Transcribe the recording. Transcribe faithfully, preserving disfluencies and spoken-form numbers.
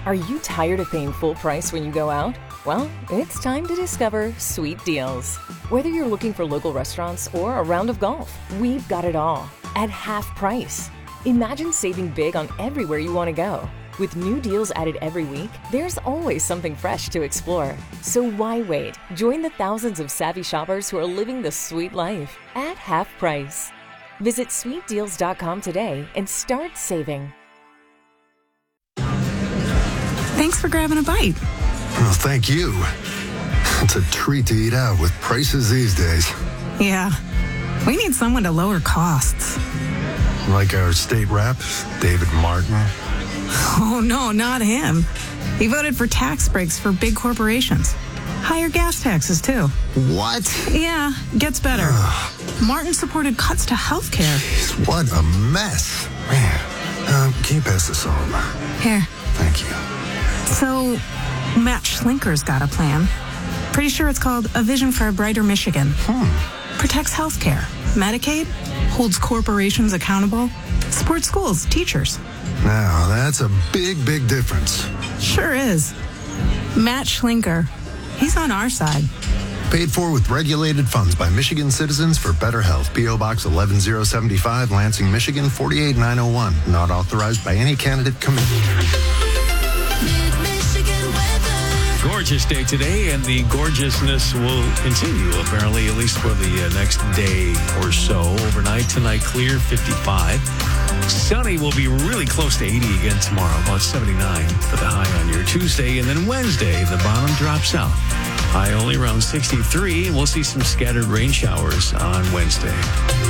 Are you tired of paying full price when you go out? Well, it's time to discover Sweet Deals. Whether you're looking for local restaurants or a round of golf, we've got it all at half price. Imagine saving big on everywhere you want to go. With new deals added every week, there's always something fresh to explore. So why wait? Join the thousands of savvy shoppers who are living the sweet life at half price. Visit sweet deals dot com today and start saving. Thanks for grabbing a bite. Well, thank you. It's a treat to eat out with prices these days. Yeah, we need someone to lower costs. Like our state rep, David Martin. Oh, no, not him. He voted for tax breaks for big corporations. Higher gas taxes, too. What? Yeah, gets better. Martin supported cuts to health care. Jeez, what a mess. Man, um, can you pass this on? Here. Thank you. So, Matt Schlinker's got a plan. Pretty sure it's called A Vision for a Brighter Michigan. Hmm. Protects health care, Medicaid, holds corporations accountable, supports schools, teachers. Now, that's a big, big difference. Sure is. Matt Schlinker. He's on our side. Paid for with regulated funds by Michigan Citizens for Better Health. P O. Box one one zero seven five, Lansing, Michigan, four eight nine zero one. Not authorized by any candidate committee. Gorgeous day today, and the gorgeousness will continue, apparently, at least for the uh, next day or so. Overnight tonight, clear, fifty-five. Sunny will be really close to eighty again tomorrow, about seventy-nine for the high on your Tuesday. And then Wednesday, the bottom drops out. High only around sixty-three. We'll see some scattered rain showers on Wednesday.